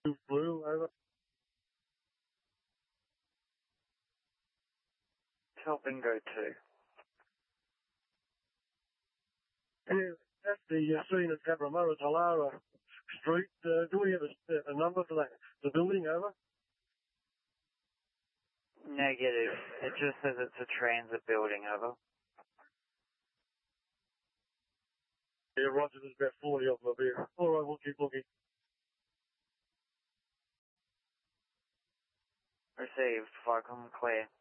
Blue, over. Tell Bingo 2. Yeah, that's the scene at Cabramatta, Talara Street. Do we have a number for that? The building, over? Negative. It just says it's a transit building, over. Yeah, Roger, there's about 40 of them up here. All right, we'll keep looking. Received. Falcon clear.